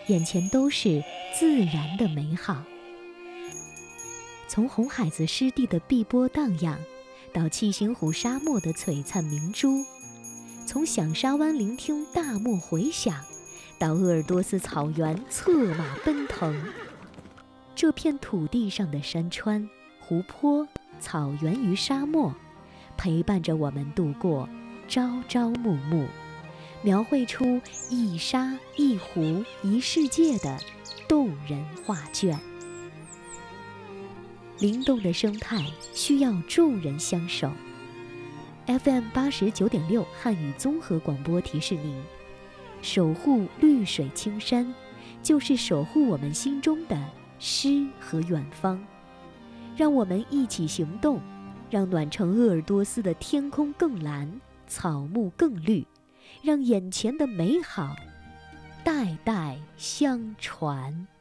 眼前都是自然的美好。从红海子湿地的碧波荡漾，到七星湖沙漠的璀璨明珠，从响沙湾聆听大漠回响，到鄂尔多斯草原策马奔腾，这片土地上的山川、湖泊、草原与沙漠，陪伴着我们度过朝朝暮暮，描绘出一沙一湖一世界的动人画卷。灵动的生态需要众人相守。FM 89.6汉语综合广播提示您：守护绿水青山，就是守护我们心中的诗和远方。让我们一起行动，让暖城鄂尔多斯的天空更蓝，草木更绿，让眼前的美好代代相传。